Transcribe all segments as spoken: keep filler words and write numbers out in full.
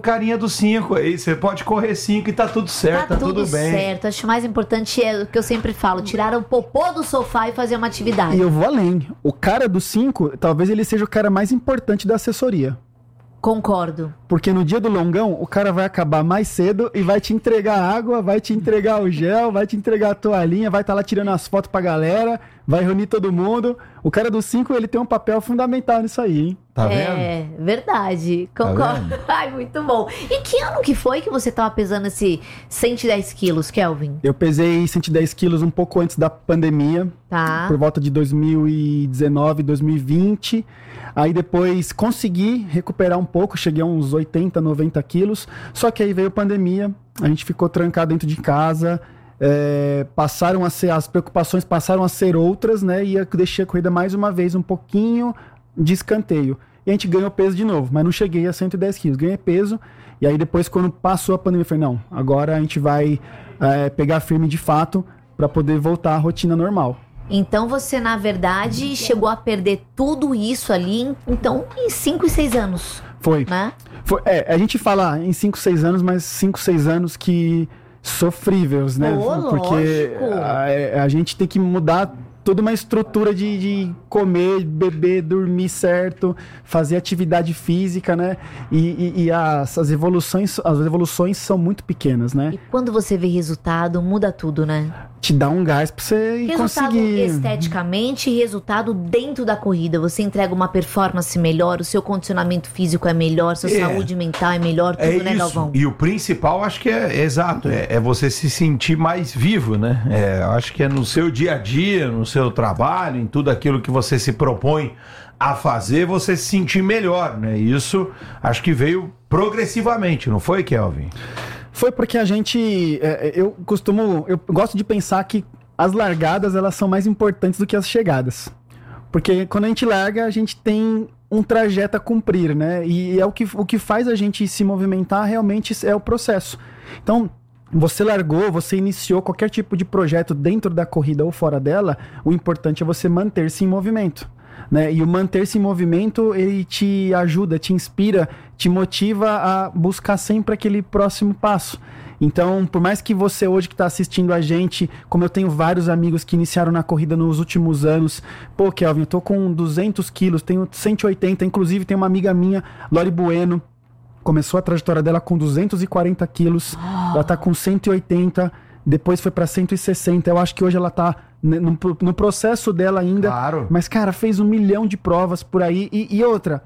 carinha do cinco aí. Você pode correr cinco e tá tudo certo, tá, tá tudo, tudo bem. certo. Acho que o mais importante é o que eu sempre falo, tirar o popô do sofá e fazer uma atividade. E eu vou além. O cara do cinco, talvez ele seja o cara mais importante da assessoria. Concordo. Porque no dia do longão, o cara vai acabar mais cedo e vai te entregar água, vai te entregar o gel, vai te entregar a toalhinha, vai estar tá lá tirando as fotos pra galera, vai reunir todo mundo. O cara do cinco, ele tem um papel fundamental nisso aí, hein? Tá vendo? É, verdade. Concordo. Tá Ai, muito bom. E que ano que foi que você tava pesando esse cento e dez quilos, Kelvin? Eu pesei cento e dez quilos um pouco antes da pandemia, Tá. por volta de dois mil e dezenove, dois mil e vinte. Aí depois consegui recuperar um pouco, cheguei a uns oitenta, noventa quilos. Só que aí veio a pandemia, a gente ficou trancado dentro de casa. É, passaram a ser, as preocupações passaram a ser outras, né? E eu deixei a corrida mais uma vez um pouquinho de escanteio. E a gente ganhou peso de novo, mas não cheguei a cento e dez quilos. Ganhei peso, e aí depois, quando passou a pandemia, eu falei, não, agora a gente vai é, pegar firme de fato para poder voltar à rotina normal. Então você, na verdade, chegou a perder tudo isso ali, então, em cinco e seis anos. Foi. Né? Foi é, a gente fala em cinco, seis anos, mas cinco, seis anos que sofríveis, né? Pô, Porque lógico. a, a gente tem que mudar toda uma estrutura de, de comer, beber, dormir certo, fazer atividade física, né? E, e, e as, as evoluções, as evoluções são muito pequenas, né? E quando você vê resultado, muda tudo, né? Te dá um gás pra você Resultado conseguir... esteticamente e resultado dentro da corrida. Você entrega uma performance melhor, o seu condicionamento físico é melhor, sua É. saúde mental é melhor, tudo, É né, isso. Galvão? E o principal, acho que é, é exato, é, é você se sentir mais vivo, né? É, acho que é no seu dia a dia, no seu trabalho, em tudo aquilo que você se propõe a fazer, você se sentir melhor, né? Isso acho que veio progressivamente, não foi, Kelvin? Foi porque a gente, é, eu costumo, eu gosto de pensar que as largadas, elas são mais importantes do que as chegadas. Porque quando a gente larga, a gente tem um trajeto a cumprir, né? E é o que, o que faz a gente se movimentar realmente é o processo. Então, você largou, você iniciou qualquer tipo de projeto dentro da corrida ou fora dela, o importante é você manter-se em movimento. Né? E o manter-se em movimento, ele te ajuda, te inspira, te motiva a buscar sempre aquele próximo passo. Então, por mais que você hoje que está assistindo a gente, como eu tenho vários amigos que iniciaram na corrida nos últimos anos, pô, Kelvin, eu tô com duzentos quilos, tenho cento e oitenta, inclusive tem uma amiga minha, Lori Bueno, começou a trajetória dela com duzentos e quarenta quilos, oh. Ela tá com cento e oitenta, depois foi para cento e sessenta, eu acho que hoje ela tá no, no processo dela ainda, claro. Mas cara, fez um milhão de provas por aí, e, e outra,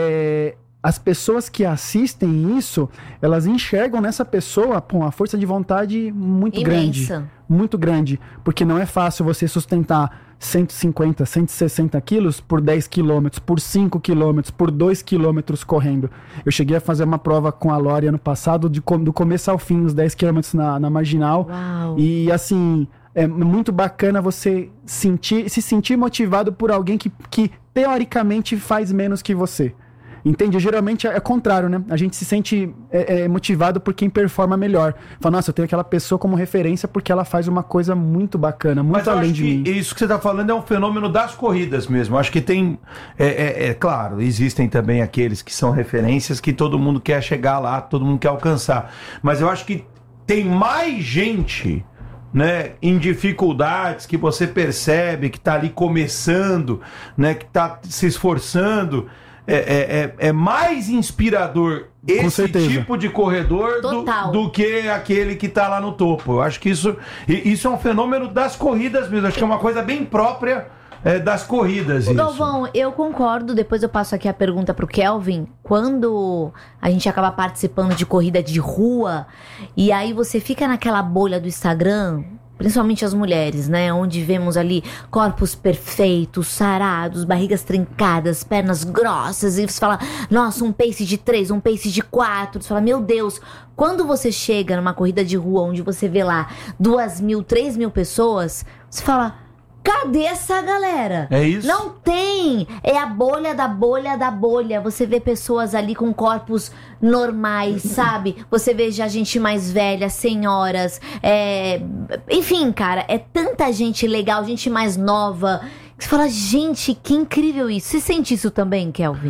é, as pessoas que assistem isso, elas enxergam nessa pessoa, pô, uma força de vontade muito imensa. grande, muito grande, porque não é fácil você sustentar cento e cinquenta, cento e sessenta quilos por dez quilômetros, por cinco quilômetros, por dois quilômetros correndo. Eu cheguei a fazer uma prova com a Lori ano passado, de, do começo ao fim, uns dez quilômetros na, na Marginal. Uau. E assim, é muito bacana você sentir, se sentir motivado por alguém que, que teoricamente faz menos que você. Entende? Geralmente é o contrário, né? A gente se sente é, é, motivado por quem performa melhor. Fala, nossa, eu tenho aquela pessoa como referência porque ela faz uma coisa muito bacana, muito Mas eu além acho de que mim. Isso que você está falando é um fenômeno das corridas mesmo. Acho que tem, é, é, é claro, existem também aqueles que são referências que todo mundo quer chegar lá, todo mundo quer alcançar. Mas eu acho que tem mais gente, né, em dificuldades, que você percebe que está ali começando, né, que está se esforçando. É, é, é mais inspirador esse tipo de corredor do, do que aquele que está lá no topo. Eu acho que isso, isso é um fenômeno das corridas mesmo. Acho que é uma coisa bem própria é, das corridas. Isso. Galvão, eu concordo. Depois eu passo aqui a pergunta pro Kelvin. Quando a gente acaba participando de corrida de rua e aí você fica naquela bolha do Instagram, principalmente as mulheres, né? Onde vemos ali corpos perfeitos, sarados, barrigas trincadas, pernas grossas. E você fala, nossa, um pace de três, um pace de quatro. Você fala, meu Deus. Quando você chega numa corrida de rua onde você vê lá duas mil, três mil pessoas, você fala, cadê essa galera? É isso? Não tem! É a bolha da bolha da bolha. Você vê pessoas ali com corpos normais, sabe? Você vê já gente mais velha, senhoras. É... Enfim, cara, é tanta gente legal, gente mais nova. Que você fala, gente, que incrível isso. Você sente isso também, Kelvin?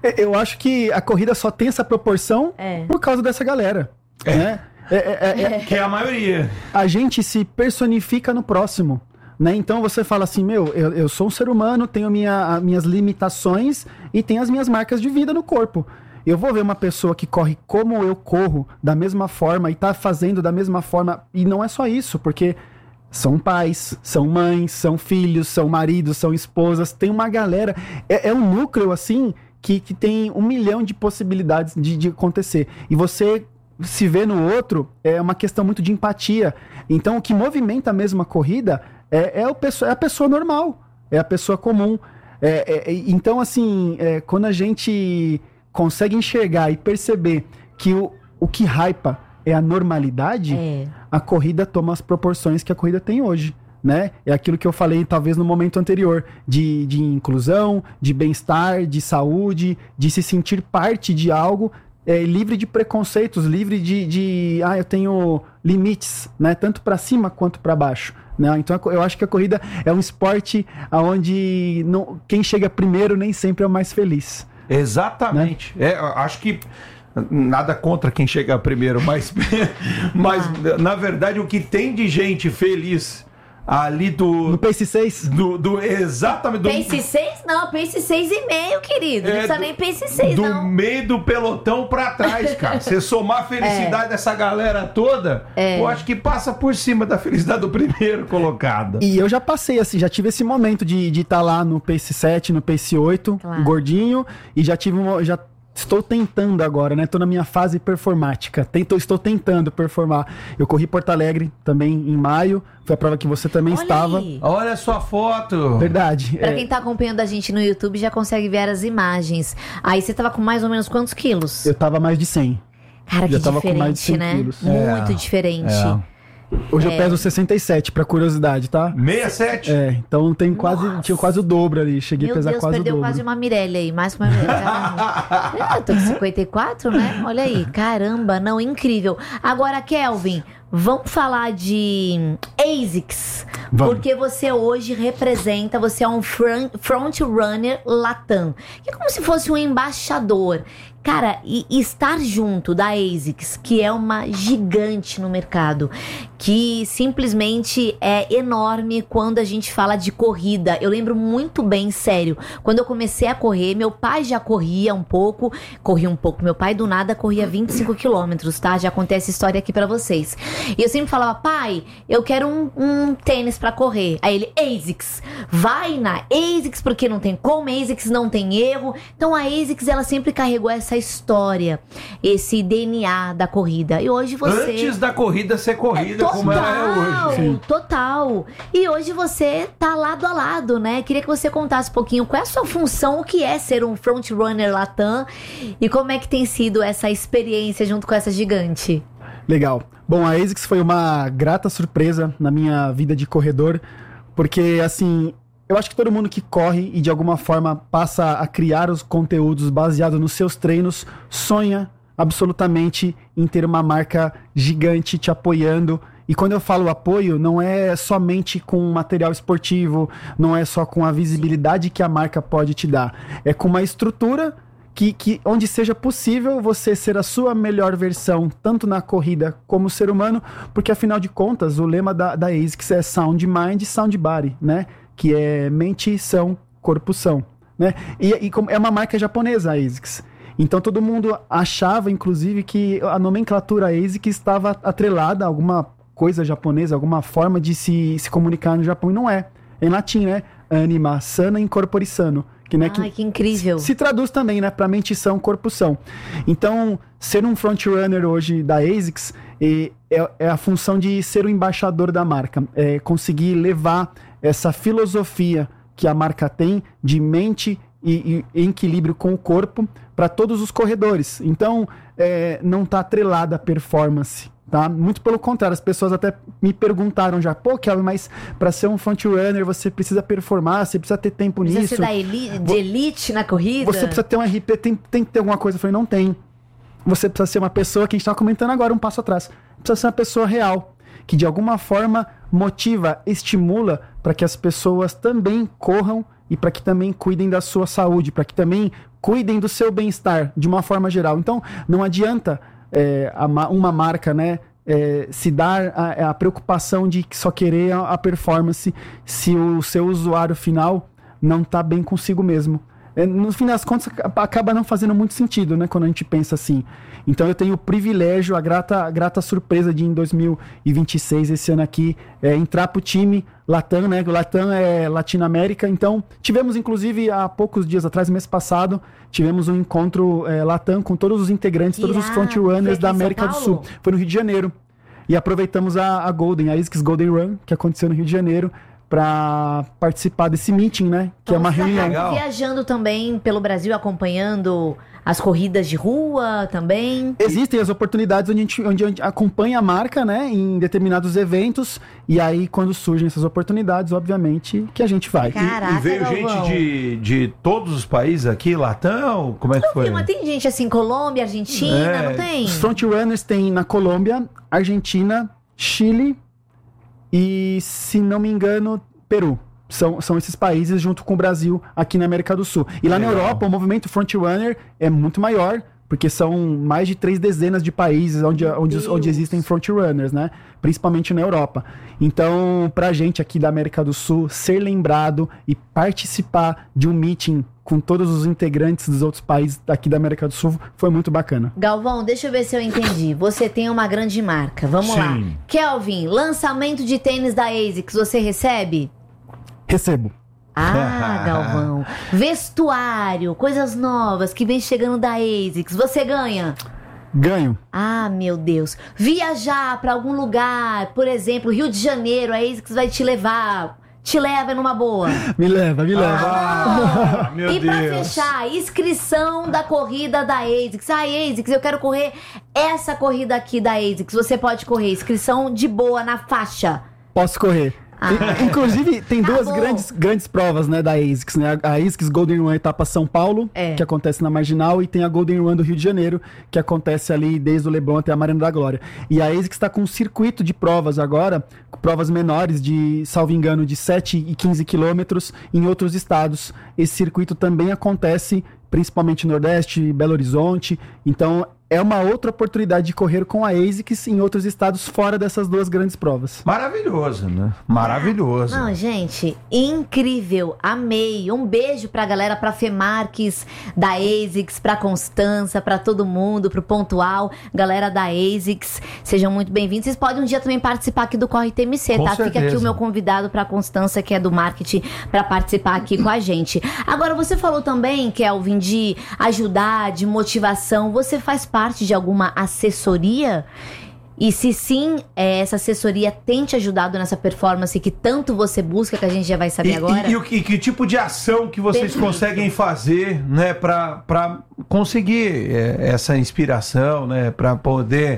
Eu acho que a corrida só tem essa proporção É. por causa dessa galera, É. né? É, é, é, Que é a maioria. a gente se personifica no próximo, né? Então você fala assim, meu, eu, eu sou um ser humano, tenho minha, a- minhas limitações e tenho as minhas marcas de vida no corpo. Eu vou ver uma pessoa que corre como eu corro, da mesma forma, e tá fazendo da mesma forma, e não é só isso, porque são pais, são mães, são filhos, são maridos, são esposas, tem uma galera, é, é um núcleo assim, que, que tem um milhão de possibilidades de, de acontecer. E você se vê no outro é uma questão muito de empatia. Então, o que movimenta mesmo a corrida é, é, o pessoa, é a pessoa normal, é a pessoa comum. É, é, é, então, assim, é, quando a gente consegue enxergar e perceber que o, o que hypa é a normalidade, É. a corrida toma as proporções que a corrida tem hoje. Né? É aquilo que eu falei talvez no momento anterior, de, de inclusão, de bem-estar, de saúde, de se sentir parte de algo, é, livre de preconceitos, livre de, de ah, eu tenho limites, né? Tanto para cima quanto para baixo. Né? Então eu acho que a corrida é um esporte onde não, quem chega primeiro nem sempre é o mais feliz. Exatamente. É, eu acho que nada contra quem chega primeiro, mas, mas na verdade o que tem de gente feliz ali do. No Pace seis? Do, do, exatamente. Do, Pace seis não, Pace seis e meio, querido. É, Não precisa do- nem Pace seis, do não. meio do pelotão pra trás, cara. Você somar a felicidade dessa galera toda, É. eu acho que passa por cima da felicidade do primeiro colocado. E eu já passei, assim, já tive esse momento de estar lá no Pace sete, no Pace oito, Claro. gordinho, e já tive um, já estou tentando agora, né? Tô na minha fase performática. Tento, estou tentando performar. Eu corri Porto Alegre também em maio, foi a prova que você também Olha estava. aí. Olha a sua foto. Verdade. Pra é, quem tá acompanhando a gente no YouTube já consegue ver as imagens. Aí você tava com mais ou menos quantos quilos? eu tava mais de cem. Cara, que já tava com diferente, mais de cem né? quilos. Muito É, diferente. é. Hoje É. eu peso sessenta e sete, pra curiosidade, tá? sessenta e sete? É, então tem quase, Nossa. tinha quase o dobro ali. Cheguei Meu a pesar Deus, quase o perdeu dobro. quase uma Mirelle aí, mais que uma Mirelle. Caramba. Eu tô com cinquenta e quatro, né? Olha aí, caramba, não, incrível. Agora, Kelvin, vamos falar de ASICS. Vamos. Porque você hoje representa, você é um front, front runner Latam. Que é como se fosse um embaixador. Cara, e, e estar junto da ASICS, que é uma gigante no mercado, que simplesmente é enorme quando a gente fala de corrida. Eu lembro muito bem, sério, quando eu comecei a correr, meu pai já corria um pouco, corria um pouco, meu pai do nada corria vinte e cinco quilômetros, tá? Já contei essa história aqui pra vocês. E eu sempre falava, pai, eu quero um, um tênis pra correr. Aí ele, ASICS, vai na ASICS, porque não tem como, ASICS não tem erro. Então a ASICS, ela sempre carregou essa história, esse D N A da corrida. E hoje você... Antes da corrida ser corrida, Total, como ela é hoje. Sim. total. E hoje você tá lado a lado, né? Queria que você contasse um pouquinho qual é a sua função, o que é ser um frontrunner Latam e como é que tem sido essa experiência junto com essa gigante. Legal. Bom, a ASICS foi uma grata surpresa na minha vida de corredor, porque, assim, eu acho que todo mundo que corre e de alguma forma passa a criar os conteúdos baseados nos seus treinos, sonha absolutamente em ter uma marca gigante te apoiando. E quando eu falo apoio, não é somente com material esportivo, não é só com a visibilidade que a marca pode te dar, é com uma estrutura Que, que onde seja possível você ser a sua melhor versão, tanto na corrida como ser humano, porque afinal de contas o lema da, da ASICS é Sound Mind, Sound Body, né? Que é mente são, corpo são, né? E, e como é uma marca japonesa a ASICS. Então todo mundo achava, inclusive, que a nomenclatura ASICS estava atrelada a alguma coisa japonesa, alguma forma de se, se comunicar no Japão, e não é. É em latim, né? Anima sana incorpore sano. Que, né, Ai, que incrível. Se traduz também, né, para mente são, corpo são. Então, ser um frontrunner hoje da ASICS é, é, é a função de ser o embaixador da marca, é conseguir levar essa filosofia que a marca tem de mente e, e equilíbrio com o corpo para todos os corredores. Então, é, não está atrelada a performance. Tá? Muito pelo contrário, as pessoas até me perguntaram já, pô, Kelvin, mas para ser um frontrunner você precisa performar, você precisa ter tempo Precisa nisso. ser da eli- de elite na corrida? Você precisa ter um R P, tem, tem que ter alguma coisa. Eu falei, não tem. Você precisa ser uma pessoa, que a gente estava comentando agora, um passo atrás. Precisa ser uma pessoa real, que de alguma forma motiva, estimula para que as pessoas também corram e para que também cuidem da sua saúde, para que também cuidem do seu bem-estar de uma forma geral. Então, não adianta é, uma marca, né, é, se dar a, a preocupação de só querer a, a performance se o seu usuário final não está bem consigo mesmo. É, no fim das contas, acaba não fazendo muito sentido, né, quando a gente pensa assim. Então eu tenho o privilégio, a grata, a grata surpresa de em dois mil e vinte e seis, esse ano aqui, é, entrar pro time Latam, né? O Latam é Latinoamérica. Então tivemos, inclusive, há poucos dias atrás, mês passado, tivemos um encontro é, Latam com todos os integrantes, todos os frontrunners da América do Sul. Foi no Rio de Janeiro. E aproveitamos a, a Golden, a ASICS Golden Run, que aconteceu no Rio de Janeiro, para participar desse meeting, né? Que então, é uma reunião. Tá viajando também pelo Brasil, acompanhando as corridas de rua também? Existem as oportunidades onde a gente, onde a gente acompanha a marca, né? Em determinados eventos. E aí, quando surgem essas oportunidades, obviamente, que a gente vai. Caraca, e, e veio Galvão. gente de, de todos os países aqui, Latam? Como é que não, foi? Mas tem gente assim, Colômbia, Argentina, é. não tem? Os frontrunners tem na Colômbia, Argentina, Chile e, se não me engano, Peru. São, são esses países junto com o Brasil aqui na América do Sul. E lá Legal. na Europa, o movimento frontrunner é muito maior, porque são mais de três dezenas de países onde, onde, onde existem frontrunners, né? Principalmente na Europa. Então, pra gente aqui da América do Sul, ser lembrado e participar de um meeting com todos os integrantes dos outros países daqui da América do Sul foi muito bacana. Galvão, deixa eu ver se eu entendi. Você tem uma grande marca. Vamos Sim. lá. Kelvin, lançamento de tênis da ASICS, você recebe? Recebo. Ah, Galvão. Vestuário, coisas novas que vem chegando da ASICS, você ganha? Ganho. Ah, meu Deus. Viajar pra algum lugar, por exemplo, Rio de Janeiro, a ASICS vai te levar. Te leva numa boa. Me leva, me leva. Ah, meu e pra Deus. fechar, inscrição da corrida da ASICS. Ah, ASICS, eu quero correr essa corrida aqui da ASICS. Você pode correr, inscrição de boa na faixa. Posso correr. Ah. Inclusive, tem tá duas grandes, grandes provas, né, da ASICS, né? A ASICS Golden Run etapa São Paulo, é. que acontece na Marginal, e tem a Golden Run do Rio de Janeiro, que acontece ali desde o Leblon até a Marina da Glória. E a ASICS está com um circuito de provas agora, provas menores de, salvo engano, de sete e quinze quilômetros em outros estados. Esse circuito também acontece principalmente no Nordeste, Belo Horizonte. Então, é uma outra oportunidade de correr com a ASICS em outros estados fora dessas duas grandes provas. Maravilhoso, né? Maravilhoso. Não, gente, incrível. Amei. Um beijo pra galera, pra Fê Marques da ASICS, pra Constança, pra todo mundo, pro Pontual, galera da ASICS. Sejam muito bem-vindos. Vocês podem um dia também participar aqui do Corre T M C, com tá? certeza. Fica aqui o meu convidado pra Constança, que é do marketing, pra participar aqui com a gente. Agora, você falou também, Kelvin, de ajudar, de motivação. Você faz parte de alguma assessoria? E se sim, é, essa assessoria tem te ajudado nessa performance que tanto você busca, que a gente já vai saber e, agora? E, e, o, e que tipo de ação que vocês Perfeito. conseguem fazer, né, para para conseguir é, essa inspiração, né, para poder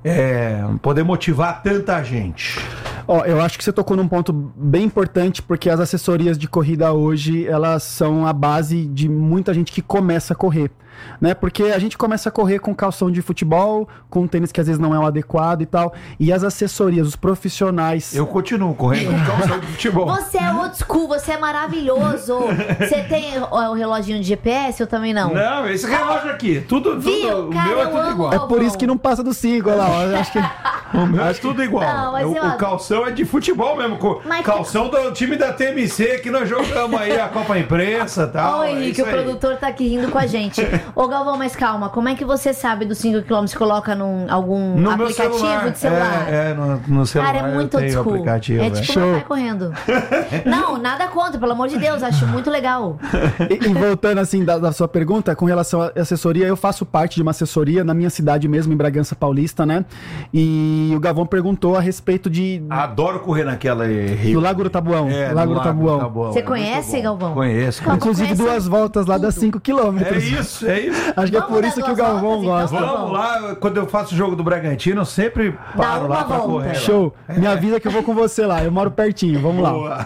é, poder motivar tanta gente? Ó, eu acho que você tocou num ponto bem importante, porque as assessorias de corrida hoje, elas são a base de muita gente que começa a correr, né? Porque a gente começa a correr com calção de futebol, com tênis que às vezes não é o adequado e tal, e as assessorias, os profissionais... Eu continuo correndo com calção de futebol. Você é old school, você é maravilhoso. Você tem o, o reloginho de G P S, eu também não? Não, esse relógio aqui, tudo, tudo Viu, o cara, meu é tudo amo, igual. É por isso que não passa do cinco, olha lá, eu acho que... O meu é tudo igual. Não, mas o, eu... o calção é de futebol mesmo. Mas calção que... do time da T M C, que nós jogamos aí a Copa Imprensa e tal. Ô, é Henrique, o aí. produtor tá aqui rindo com a gente. Ô, Galvão, mas calma, como é que você sabe dos cinco quilômetros? Coloca num algum no aplicativo meu celular. de celular? É, é no, no celular. Cara, é muito eu tenho old school. aplicativo. É é. tipo meu pai correndo. Não, nada contra, pelo amor de Deus, acho muito legal. E, e voltando assim da, da sua pergunta, com relação à assessoria, eu faço parte de uma assessoria na minha cidade mesmo, em Bragança Paulista, né? E o Galvão perguntou a respeito de... Adoro correr naquela Rio. Do Lago do Tabuão. É, Lago do do Tabuão. Você é conhece, Galvão? Conheço. Calma, Inclusive conhece duas voltas lá das cinco É quilômetros. isso, é isso. Acho que Vamos é por dar isso que duas o Galvão voltas, então? gosta. Vamos lá, quando eu faço o jogo do Bragantino, eu sempre paro uma lá pra volta. correr. Show. Me avisa que eu vou com você lá. Eu moro pertinho. Vamos lá. Boa.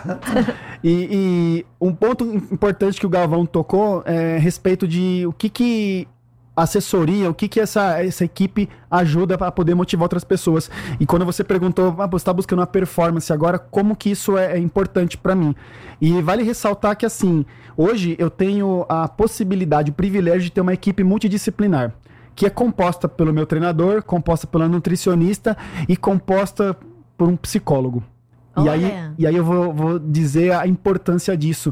E, e um ponto importante que o Galvão tocou é a respeito de o que que assessoria, o que que essa, essa equipe ajuda para poder motivar outras pessoas. E quando você perguntou, ah, você está buscando uma performance agora, como que isso é, é importante para mim? E vale ressaltar que, assim, hoje eu tenho a possibilidade, o privilégio de ter uma equipe multidisciplinar, que é composta pelo meu treinador, composta pela nutricionista e composta por um psicólogo. E aí, e aí eu vou, vou dizer a importância disso.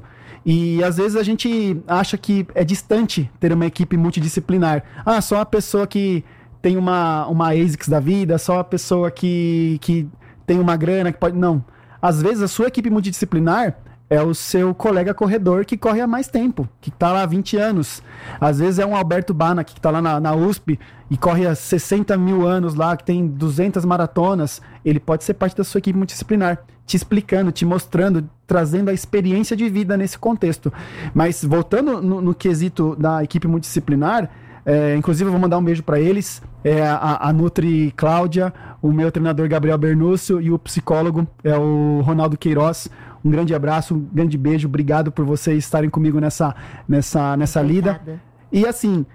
E às vezes a gente acha que é distante ter uma equipe multidisciplinar. Ah, só uma pessoa que tem uma, uma ASICS da vida, só uma pessoa que, que tem uma grana, que pode... Não. Às vezes a sua equipe multidisciplinar é o seu colega corredor que corre há mais tempo, que está lá há vinte anos. Às vezes é um Alberto Bana, que está lá na, na U S P e corre há sessenta mil anos lá, que tem duzentas maratonas. Ele pode ser parte da sua equipe multidisciplinar, te explicando, te mostrando, trazendo a experiência de vida nesse contexto. Mas voltando no, no quesito da equipe multidisciplinar, é, inclusive eu vou mandar um beijo para eles, é, a, a Nutri Cláudia, o meu treinador Gabriel Bernúcio e o psicólogo é o Ronaldo Queiroz. Um grande abraço, um grande beijo, obrigado por vocês estarem comigo nessa, nessa, nessa lida. E assim,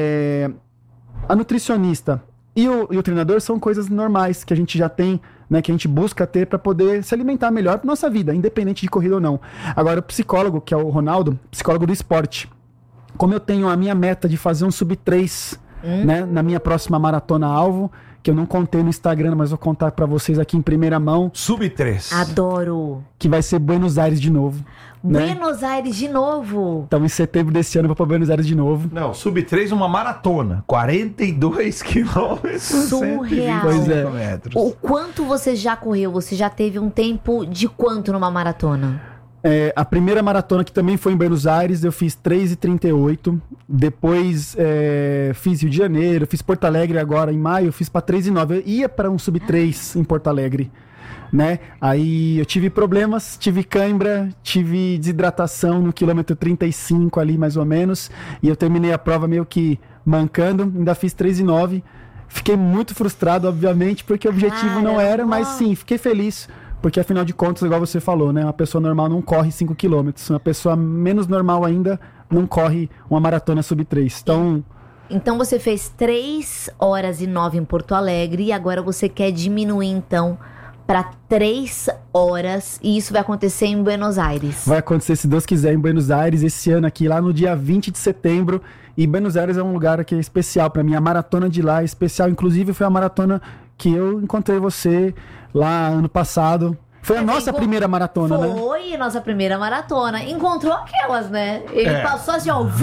é, a nutricionista e o, e o treinador são coisas normais que a gente já tem, né, que a gente busca ter para poder se alimentar melhor para nossa vida, independente de corrida ou não. Agora, o psicólogo, que é o Ronaldo, psicólogo do esporte, como eu tenho a minha meta de fazer um sub três, hum. né, na minha próxima maratona alvo, que eu não contei no Instagram, mas vou contar pra vocês aqui em primeira mão. sub três. Adoro. Que vai ser Buenos Aires de novo. Buenos né? Aires de novo. Então, em setembro desse ano, eu vou pra Buenos Aires de novo. Não, sub três, uma maratona. quarenta e dois quilômetros. Surreal. Pois é. Metros. O quanto você já correu? Você já teve um tempo de quanto numa maratona? É, a primeira maratona, que também foi em Buenos Aires, eu fiz três e trinta e oito. Depois é, fiz Rio de Janeiro, fiz Porto Alegre agora em maio, eu fiz para três e nove. Eu ia para um sub três em Porto Alegre, né? Aí eu tive problemas, tive cãibra, tive desidratação no quilômetro trinta e cinco ali mais ou menos. E eu terminei a prova meio que mancando, ainda fiz três e nove. Fiquei muito frustrado, obviamente, porque o objetivo Caramba. não era, mas sim, fiquei feliz. Porque, afinal de contas, igual você falou, né? Uma pessoa normal não corre cinco quilômetros. Uma pessoa menos normal ainda não corre uma maratona sub três. Então... Então, você fez três horas e nove em Porto Alegre e agora você quer diminuir, então, para três horas. E isso vai acontecer em Buenos Aires. Vai acontecer, se Deus quiser, em Buenos Aires, esse ano aqui, lá no dia vinte de setembro. E Buenos Aires é um lugar que é especial para mim. A maratona de lá é especial. Inclusive, foi a maratona que eu encontrei você lá ano passado. Foi a nossa primeira maratona, foi né? Foi a nossa primeira maratona. Encontrou aquelas, né? Ele É. passou assim, ó,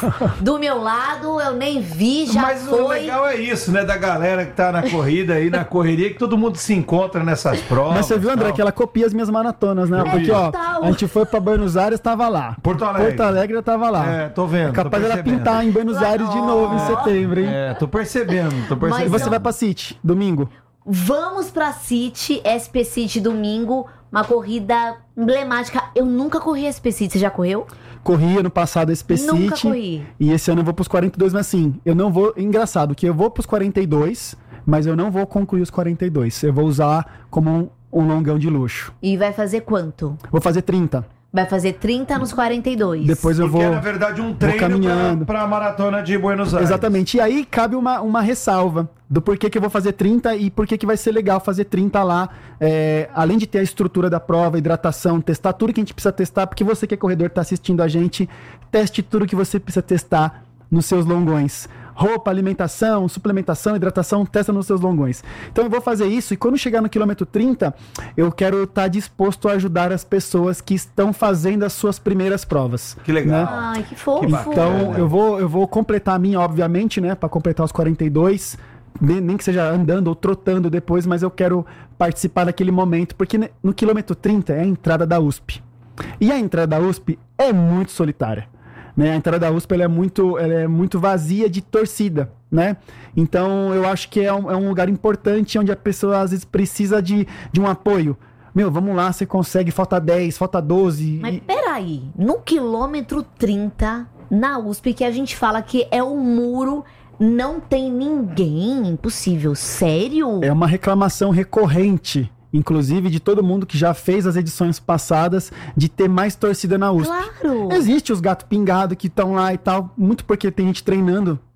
do meu lado, eu nem vi, já Mas foi. o legal é isso, né? Da galera que tá na corrida aí, na correria, que todo mundo se encontra nessas provas. Mas você viu, André, tal. que ela copia as minhas maratonas, né? Eu Porque, vi. ó, Total. a gente foi pra Buenos Aires, tava lá. Porto Alegre. Porto Alegre, eu tava lá. É, tô vendo. É capaz tô dela percebendo. pintar em Buenos Aires de novo em setembro, hein? É, tô percebendo, tô E percebendo. Mas você vai pra City, domingo? Vamos pra City, S P City domingo, uma corrida emblemática. Eu nunca corri S P City, você já correu? Corri ano passado a S P Nunca City. corri. E esse ano eu vou pros quarenta e dois, mas assim, eu não vou... Engraçado, que eu vou pros quarenta e dois, mas eu não vou concluir os quarenta e dois. Eu vou usar como um, um longão de luxo. E vai fazer quanto? Vou fazer trinta. Vai fazer trinta nos quarenta e dois. Depois eu Porque vou... é, na verdade, um treino caminhando. pra, pra maratona de Buenos Aires. Exatamente. E aí cabe uma, uma ressalva do porquê que eu vou fazer trinta e porquê que vai ser legal fazer trinta lá. É, além de ter a estrutura da prova, hidratação, testar tudo que a gente precisa testar, porque você que é corredor está assistindo a gente, teste tudo que você precisa testar nos seus longões. Roupa, alimentação, suplementação, hidratação, testa nos seus longões. Então eu vou fazer isso e quando chegar no quilômetro trinta, eu quero estar disposto a ajudar as pessoas que estão fazendo as suas primeiras provas. Que legal. Né? Ai, que fofo. Que bacana. Então, eu vou, eu vou completar a minha, obviamente, né? Para completar os quarenta e dois. Nem, nem que seja andando ou trotando depois, mas eu quero participar daquele momento. Porque no quilômetro trinta é a entrada da U S P. E a entrada da U S P é muito solitária. Né? A entrada da U S P ela é, muito, ela é muito vazia de torcida. Né? Então, eu acho que é um, é um lugar importante onde a pessoa, às vezes, precisa de, de um apoio. Meu, vamos lá, você consegue, falta dez, falta doze. Mas e... peraí, no quilômetro trinta, na U S P, que a gente fala que é um muro, não tem ninguém, impossível, sério? É uma reclamação recorrente, inclusive de todo mundo que já fez as edições passadas, de ter mais torcida na U S P. Claro! Existe os gatos pingados que estão lá e tal, muito porque tem gente treinando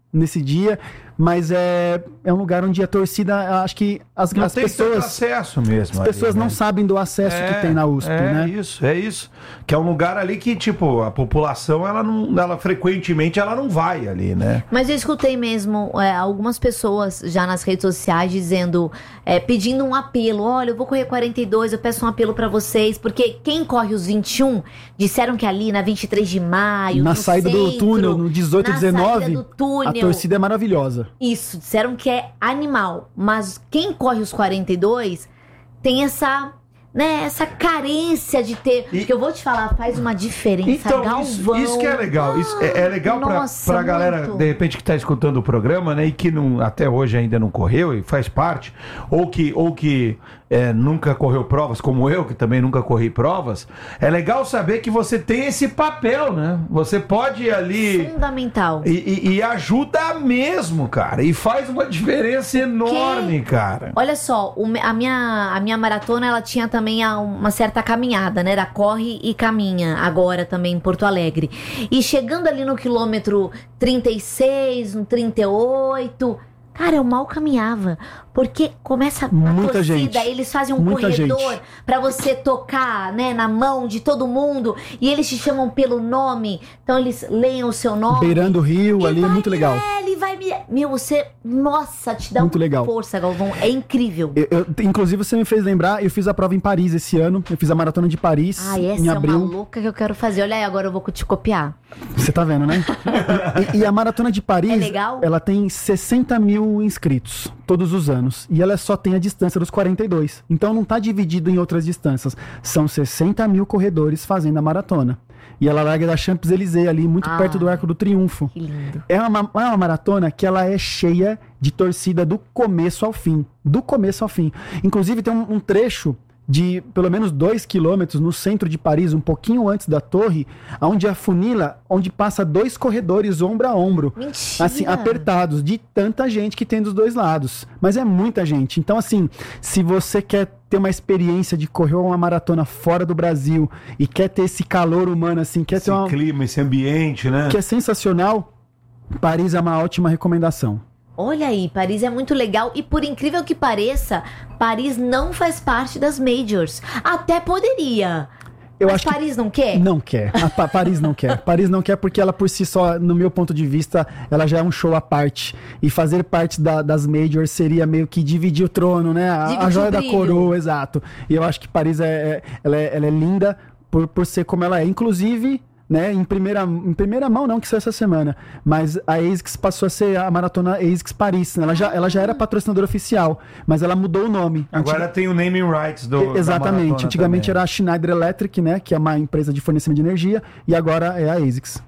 nesse dia, mas é, é um lugar onde a torcida, acho que as, Não as tem tanto pessoas... acesso mesmo. As pessoas ali, não né? sabem do acesso É, que tem na U S P, é né? É isso, é isso. Que é um lugar ali que, tipo, a população, ela não, ela frequentemente, ela não vai ali, né? Mas eu escutei mesmo é, algumas pessoas já nas redes sociais dizendo, é, pedindo um apelo. Olha, eu vou correr quarenta e dois, eu peço um apelo pra vocês. Porque quem corre os vinte e um, disseram que ali na vinte e três de maio, Na no saída centro, do túnel, no dezoito e na dezenove, saída do túnel, a torcida é maravilhosa. Isso, disseram que é animal. Mas quem corre os quarenta e dois tem essa, né, essa carência de ter. E- Porque eu vou te falar, faz uma diferença. Então, isso, Galvão. isso que é legal. Isso é, é legal pra, Nossa, pra galera, muito. de repente, que tá escutando o programa, né? E que não, até hoje ainda não correu e faz parte. Ou que, ou que é, nunca correu provas, como eu, que também nunca corri provas. É legal saber que você tem esse papel, né? Você pode ir ali. Fundamental. E, e- e ajuda mesmo, cara. E faz uma diferença enorme, cara. Olha só, o me- a, minha, a minha maratona, ela tinha também a- uma certa caminhada, né? Era corre e caminha, agora também em Porto Alegre. E chegando ali no quilômetro trinta e seis, no trinta e oito... Cara, eu mal caminhava, porque começa a Muita torcida, gente. eles fazem um Muita corredor gente. pra você tocar, né, na mão de todo mundo, e eles te chamam pelo nome, então eles leem o seu nome. Beirando o rio, E ali é vai, muito legal. Ele vai me... Meu, você... Nossa, te dá Muito uma legal. força, Galvão. É incrível. Eu- eu- inclusive, você me fez lembrar, eu fiz a prova em Paris esse ano. Eu fiz a maratona de Paris Ah, essa em é abril. uma louca que eu quero fazer. Olha aí, agora eu vou te copiar. Você tá vendo, né? E, e a maratona de Paris, É legal? ela tem sessenta mil inscritos todos os anos. E ela só tem a distância dos quarenta e dois. Então não tá dividido em outras distâncias. São sessenta mil corredores fazendo a maratona. E ela larga da Champs-Élysées ali, muito Ah. perto do Arco do Triunfo. Que lindo. É uma, é uma maratona que ela é cheia de torcida do começo ao fim. Do começo ao fim. Inclusive tem um, um trecho de pelo menos dois quilômetros no centro de Paris, um pouquinho antes da torre, onde afunila, onde passa dois corredores ombro a ombro. Mentira. Assim, apertados, de tanta gente que tem dos dois lados. Mas é muita gente. Então, assim, se você quer ter uma experiência de correr uma maratona fora do Brasil e quer ter esse calor humano, assim, quer Esse ter uma... clima, esse ambiente, né? que é sensacional, Paris é uma ótima recomendação. Olha aí, Paris é muito legal. E por incrível que pareça, Paris não faz parte das majors. Até poderia. Eu Mas acho que Paris não quer? Não quer. A Pa- Paris não quer. Paris não quer porque ela por si só, no meu ponto de vista, ela já é um show à parte. E fazer parte da- das majors seria meio que dividir o trono, né? A, Dividir a joia o da brilho. coroa, exato. E eu acho que Paris é, é- ela, é ela é linda por, por ser como ela é. Inclusive, né, em primeira, em primeira mão, não que isso é essa semana, mas a ASICS passou a ser a maratona ASICS Paris. Né? Ela, já, ela já era patrocinadora oficial, mas ela mudou o nome. Agora tem o naming rights do. da Exatamente. maratona Antigamente também. era a Schneider Electric, né? Que é uma empresa de fornecimento de energia. E agora é a ASICS.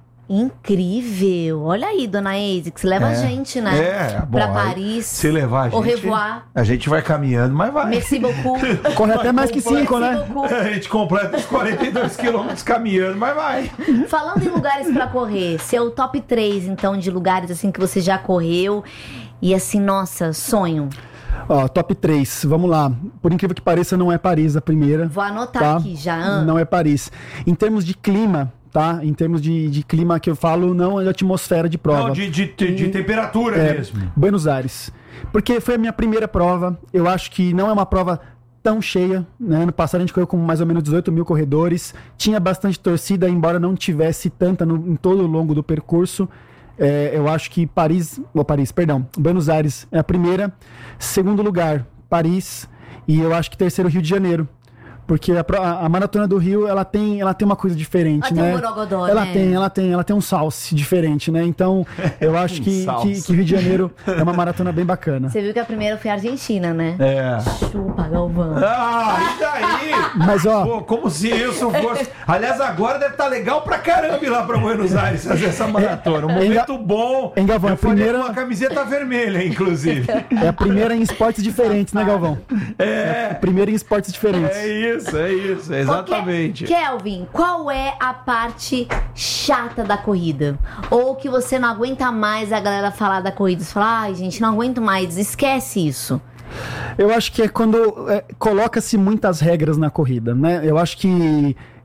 Incrível. Olha aí, dona ASICS, leva a É. gente, né? É, bom, pra aí, Paris. Se levar a gente. Au revoir. A gente vai caminhando, mas vai. Merci beaucoup. Corre até mais que cinco, Merci né? beaucoup. A gente completa os quarenta e dois quilômetros caminhando, mas vai. Falando em lugares pra correr, seu top três, então, de lugares assim que você já correu. E assim, nossa, sonho. Ó, top três. Vamos lá. Por incrível que pareça, não é Paris a primeira. Vou anotar Tá? aqui já. ah. Não é Paris. Em termos de clima, tá? Em termos de, de clima que eu falo, não é de atmosfera de prova. Não, de, de, de, de temperatura É, mesmo. Buenos Aires. Porque foi a minha primeira prova. Eu acho que não é uma prova tão cheia, né? Ano passado a gente correu com mais ou menos dezoito mil corredores. Tinha bastante torcida, embora não tivesse tanta no, em todo o longo do percurso. É, eu acho que Paris, ou Paris, perdão, Buenos Aires é a primeira. Segundo lugar, Paris. E eu acho que terceiro, Rio de Janeiro. Porque a, pro- a- a Maratona do Rio, ela tem, ela tem uma coisa diferente, Ela tem né? um borogodó, ela né? tem, ela tem, ela tem um salse diferente, né? Então, eu acho Um que, salse. que, que Rio de Janeiro é uma maratona bem bacana. Você viu que a primeira foi a Argentina, né? É. Chupa, Galvão. Ah, e daí? Mas, ó, Pô, como se isso fosse. Aliás, agora deve estar legal pra caramba ir lá pra Buenos Aires fazer essa maratona. Um momento bom. Hein, Galvão, Eu a faria primeira- com uma camiseta vermelha, inclusive. é a primeira em esportes diferentes, né, Galvão? É. A primeira em esportes diferentes. É isso, é isso, exatamente. Ô, Ke- Kelvin, qual é a parte chata da corrida? Ou que você não aguenta mais a galera falar da corrida? Você fala, ai, gente, não aguento mais, esquece isso. Eu acho que é quando é, coloca-se muitas regras na corrida, né? Eu acho que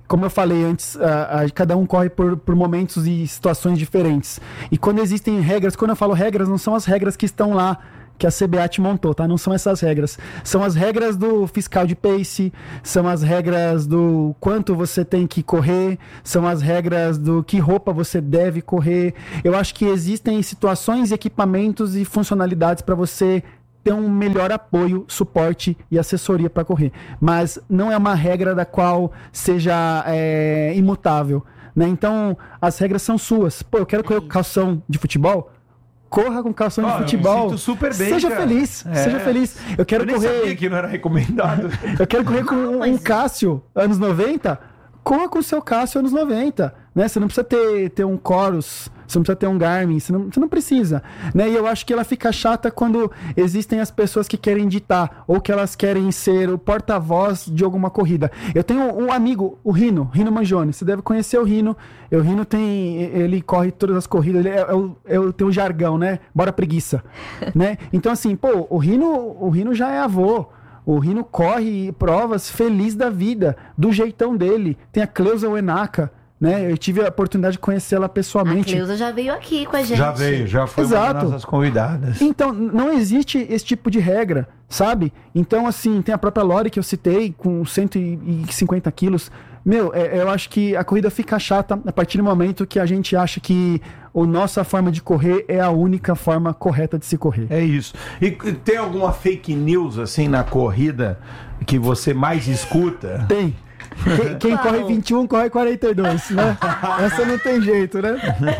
como eu falei antes, a, a, cada um corre por, por momentos e situações diferentes. E quando existem regras, quando eu falo regras, não são as regras que estão lá, que a C B A te montou, tá? Não são essas regras. São as regras do fiscal de pace, são as regras do quanto você tem que correr, são as regras do que roupa você deve correr. Eu acho que existem situações, equipamentos e funcionalidades para você ter um melhor apoio, suporte e assessoria para correr. Mas não é uma regra da qual seja é, imutável, né? Então, as regras são suas. Pô, eu quero correr com calção de futebol? Corra com calção oh, de futebol. Eu me sinto super bem, seja cara. feliz, é. seja feliz. Eu quero eu nem correr. Sabia que não era recomendado. Eu quero correr com um, um Cássio anos noventa. Corra com o seu Cássio anos noventa, né? Você não precisa ter, ter um Chorus, você não precisa ter um Garmin, você não, você não precisa, né? E eu acho que ela fica chata quando existem as pessoas que querem ditar ou que elas querem ser o porta-voz de alguma corrida. Eu tenho um amigo, o Rino, Rino Mangione, você deve conhecer o Rino. O Rino tem, ele corre todas as corridas, ele é, é, o, é o, tem um jargão, né? Bora preguiça, né? Então assim, pô, o Rino, o Rino já é avô. O Rino corre provas feliz da vida, do jeitão dele. Tem a Cleusa Uenaka, né? Eu tive a oportunidade de conhecê-la pessoalmente. A Cleusa já veio aqui com a gente. Já veio, já foi Exato. Uma das nossas convidadas. Então, não existe esse tipo de regra, sabe? Então, assim, tem a própria Lori que eu citei, com cento e cinquenta quilos. Meu, é, eu acho que a corrida fica chata a partir do momento que a gente acha que a nossa forma de correr é a única forma correta de se correr. É isso. E tem alguma fake news, assim, na corrida que você mais escuta? Tem. Quem, quem corre vinte e um, corre quarenta e dois, né? Essa não tem jeito, né?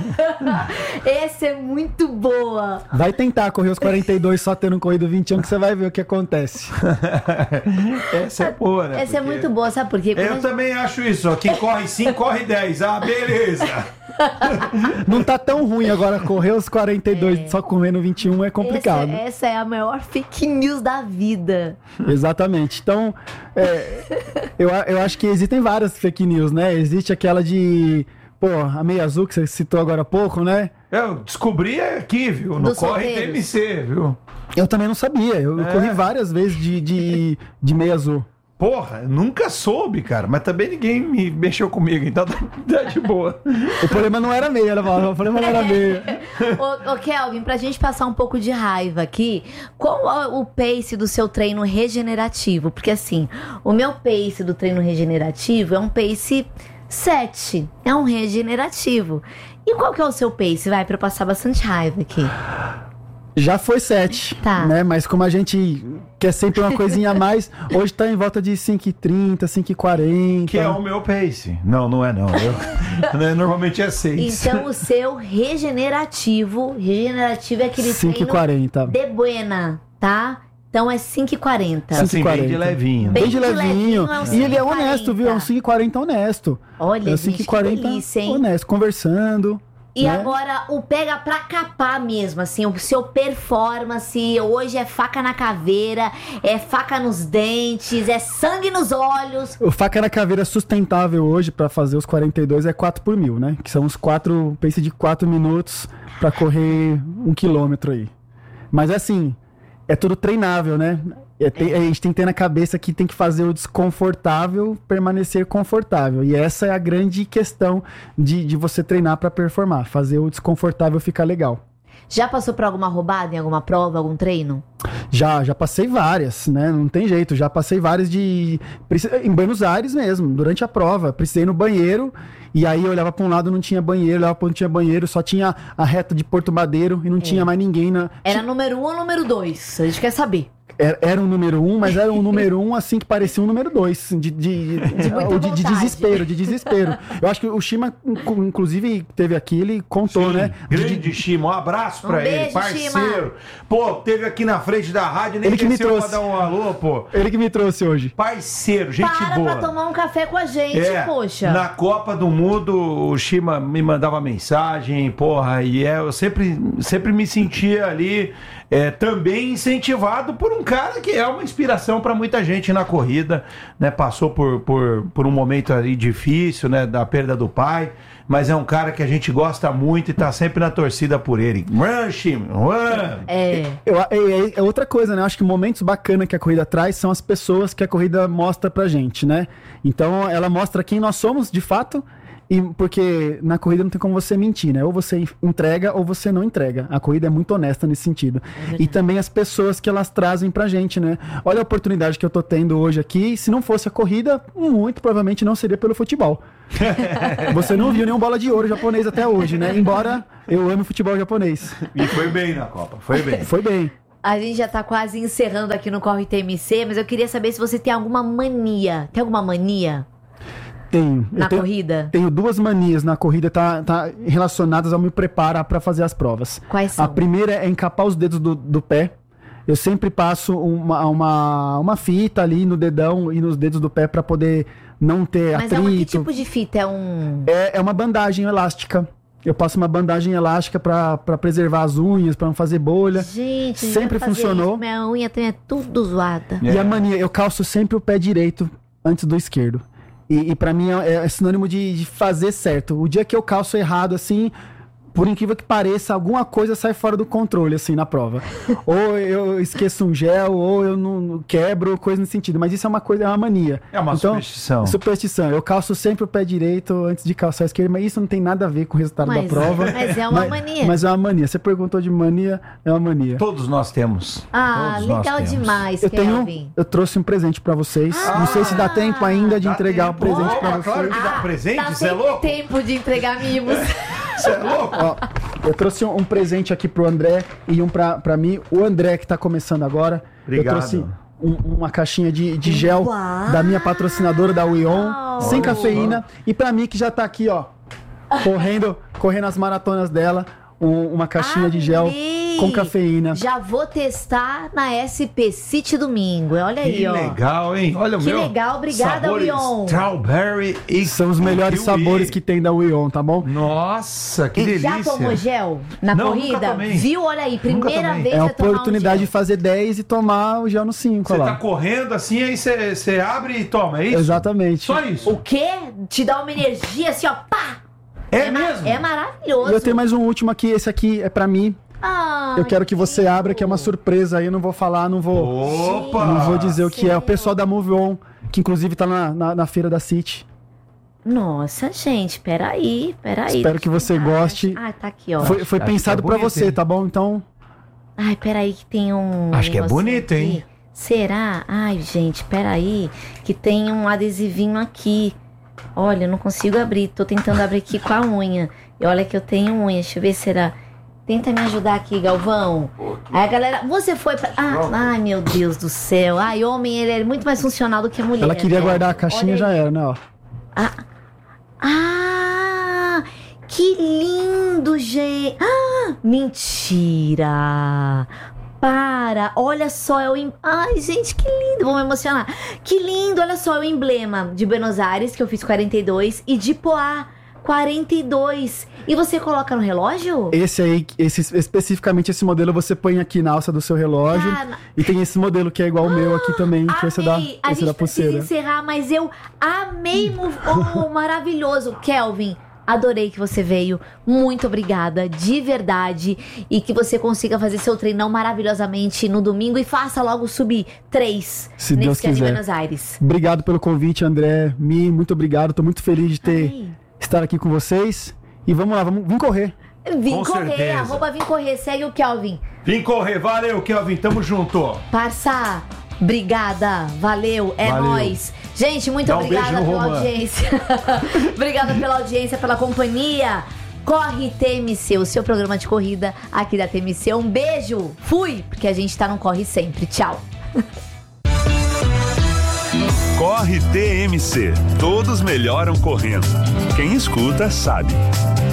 Essa é muito boa. Vai tentar correr os quarenta e dois só tendo corrido vinte e um, que você vai ver o que acontece. Essa é boa, né? Essa Porque... é muito boa, sabe por quê? Quando Eu a gente... também acho isso. Ó. Quem corre cinco, corre dez. Ah, beleza. Não tá tão ruim agora correr os quarenta e dois é. Só correndo vinte e um é complicado. Essa, essa é a maior fake news da vida. Exatamente. Então, é, eu, eu acho que existem várias fake news, né? Existe aquela de, pô, a meia azul que você citou agora há pouco, né? Eu descobri aqui, viu? No Dos Corre solteiros. T M C, viu? Eu também não sabia. Eu, eu É. corri várias vezes de, de, de meia azul. Porra, eu nunca soube, cara. Mas também ninguém me mexeu comigo, então tá, tá de boa. O problema não era meia, ela falava. O problema não era meia. Ô, ô Kelvin, pra gente passar um pouco de raiva aqui, qual é o pace do seu treino regenerativo? Porque assim, o meu pace do treino regenerativo é um pace sete, é um regenerativo. E qual que é o seu pace? Vai, pra eu passar bastante raiva aqui. Já foi sete, Tá. né? Mas como a gente quer sempre uma coisinha a mais, hoje tá em volta de cinco e trinta, cinco e quarenta. Que é o meu pace. Não, não é não. Eu, né, normalmente é seis. Então o seu regenerativo, regenerativo é aquele cinco e treino quarenta. de buena, tá? Então é cinco e quarenta. Cinco Assim, e bem quarenta. de levinho. Bem Bem de de levinho. levinho, é um E ele é cinco e quarenta. honesto, viu? É um cinco e quarenta honesto. Olha, é um gente, cinco e quarenta que delícia, hein? honesto, conversando. E né? agora o pega pra capar mesmo, assim, o seu performance, hoje é faca na caveira, é faca nos dentes, é sangue nos olhos. O faca na caveira sustentável hoje pra fazer os quarenta e dois é quatro por mil, né? Que são os quatro, pace de quatro minutos pra correr um quilômetro aí. Mas assim, é tudo treinável, né? É, tem, a gente tem que ter na cabeça que tem que fazer o desconfortável permanecer confortável. E essa é a grande questão de, de você treinar pra performar. Fazer o desconfortável ficar legal. Já passou por alguma roubada em alguma prova, algum treino? Já, já passei várias, né? Não tem jeito. Já passei várias de... Em Buenos Aires mesmo, durante a prova. Precisei ir no banheiro e aí eu olhava pra um lado, não tinha banheiro. Olhava pra onde tinha banheiro, só tinha a reta de Porto Madeiro e não tinha mais ninguém na... Era número um ou número dois? A gente quer saber. Era, era um número um, mas era um número um assim que parecia um número dois. De, de, de, muita de, de vontade. desespero, de desespero. Eu acho que o Shima, incu- inclusive, teve aqui, ele contou, Sim, né? Grande Shima, um abraço pra Um ele, beijo, parceiro. Shima. Pô, teve aqui na frente da rádio, nem Ele que me desceu pra trouxe. dar um alô, pô. Ele que me trouxe hoje. Parceiro, gente Para boa. pra tomar um café com a gente, É, poxa. na Copa do Mundo, o Shima me mandava mensagem, porra, e é, eu sempre, sempre me sentia ali é, também incentivado por um cara que é uma inspiração para muita gente na corrida, né? Passou por, por, por um momento aí difícil, né? Da perda do pai, mas é um cara que a gente gosta muito e tá sempre na torcida por ele. Run, Shim, run! É. Eu, é, é outra coisa, né? Eu acho que momentos bacanas que a corrida traz são as pessoas que a corrida mostra pra gente, né? Então ela mostra quem nós somos, de fato, e porque na corrida não tem como você mentir, né? Ou você entrega ou você não entrega. A corrida é muito honesta nesse sentido. É e também as pessoas que elas trazem pra gente, né? Olha a oportunidade que eu tô tendo hoje aqui. Se não fosse a corrida, muito provavelmente não seria pelo futebol. Você não viu nenhum bola de ouro japonês até hoje, né? Embora eu ame futebol japonês. E foi bem na Copa, foi bem. Foi bem. A gente já tá quase encerrando aqui no Corre T M C, mas eu queria saber se você tem alguma mania. Tem alguma mania? Tenho. Na eu tenho, corrida? Tenho duas manias na corrida, tá, tá relacionadas ao me preparar para fazer as provas. Quais são? A primeira é encapar os dedos do, do pé. Eu sempre passo uma, uma, uma fita ali no dedão e nos dedos do pé para poder não ter Mas atrito. é uma, que tipo de fita? É um... É, é uma bandagem elástica. Eu passo uma bandagem elástica para preservar as unhas, para não fazer bolha. Gente, sempre funcionou. Isso. Minha unha também é tudo zoada. E a mania, eu calço sempre o pé direito antes do esquerdo. E, e pra mim é, é sinônimo de, de fazer certo. O dia que eu calço errado, assim, por incrível que pareça, alguma coisa sai fora do controle, assim, na prova. Ou eu esqueço um gel, ou eu não, não quebro, coisa nesse sentido. Mas isso é uma coisa, é uma mania. É uma então, superstição. Superstição. Eu calço sempre o pé direito antes de calçar a esquerda, mas isso não tem nada a ver com o resultado mas, da prova. Mas é uma mas, mania. Mas é uma mania. Você perguntou de mania, é uma mania. Todos nós temos. Ah, Todos legal nós temos. demais, Eu, Kelvin. tenho, eu trouxe um presente pra vocês. Ah, não sei se dá tempo ainda de dá entregar tempo. o presente Oh, pra vocês. claro que dá. Ah, presente? tá Cê é sem louco? tempo de entregar mimos. Você é louco? Ó, eu trouxe um, um presente aqui pro André e um pra, pra mim. O André, que tá começando agora. Obrigado. Eu trouxe um- uma caixinha de, de gel Uau! da minha patrocinadora, da Weon, sem Olha cafeína. E pra mim, que já tá aqui, ó, correndo, correndo as maratonas dela, um- uma caixinha de gel Amei! com cafeína. Já vou testar na S P City domingo. Olha aí, Que ó. legal, hein? Olha o Que meu. legal, obrigada, sabores Weon. Strawberry e São os melhores kiwi. sabores que tem da Weon, tá bom? Nossa, que delícia. Já tomou gel na Não, nunca corrida? tomei. Viu? Olha aí, primeira tomei. vez É a você tomar um oportunidade de gel. fazer dez e tomar o gel no cinco, Você olha tá lá. correndo assim, aí você você abre e toma, é isso? Exatamente. Só isso? O quê? Te dá uma energia assim, ó, pá! É ma- mesmo? É maravilhoso. E eu tenho mais um último aqui, esse aqui é pra mim. Ah, Eu quero que você lindo. abra, que é uma surpresa aí, eu não vou falar, não vou, Opa! não vou dizer o que é. O Senhor. pessoal da Move On, que inclusive tá na, na, na feira da City. Nossa, gente, peraí, peraí. Espero que você goste. Ah, tá aqui, ó. Foi, foi acho pensado que é pra bonito, você, hein? tá bom? Então, Ai, peraí que tem um... Acho que é negocinho bonito, aqui. hein? Será? Ai, gente, peraí, que tem um adesivinho aqui. Olha, eu não consigo abrir, tô tentando abrir aqui com a unha. E olha que eu tenho unha, deixa eu ver se será... Tenta me ajudar aqui, Galvão. Aí a galera, você foi pra... Ah, ai, meu Deus do céu. Ai, homem, ele é muito mais funcional do que a mulher. ela queria né? guardar a caixinha, Olha já aí. era, né? Ó. Ah, ah, que lindo, gente. Ah, mentira. Para, olha só, é o... em- Ai, gente, que lindo, vou me emocionar. Que lindo, olha só, é o emblema de Buenos Aires, que eu fiz quarenta e dois, e de Poá, quarenta e dois. E você coloca no relógio? Esse aí, esse, especificamente esse modelo, você põe aqui na alça do seu relógio. Ah, E tem esse modelo que é igual ao meu aqui também, que esse dá, amei. A esse dá gente precisa pulseira. encerrar, mas eu amei. Move On, maravilhoso. Kelvin, adorei que você veio. Muito obrigada, de verdade. E que você consiga fazer seu treinão maravilhosamente no domingo e faça logo subir três Se nesse Deus dia de quiser. Buenos Aires. Obrigado pelo convite, André. Mi, muito obrigado. Tô muito feliz de ter Amei. estar aqui com vocês. E vamos lá, vamos, vamos correr. Vim Com correr, certeza. arroba Vim correr. Segue o Kelvin. Vim correr, valeu, Kelvin, tamo junto. Parça, obrigada, valeu, é Valeu. nóis. Gente, muito Dá um obrigada beijo no pela Romã. audiência. Obrigada pela audiência, pela companhia. Corre T M C, o seu programa de corrida aqui da T M C. Um beijo, fui, porque a gente tá no Corre sempre. Tchau. Corre T M C. Todos melhoram correndo. Quem escuta sabe.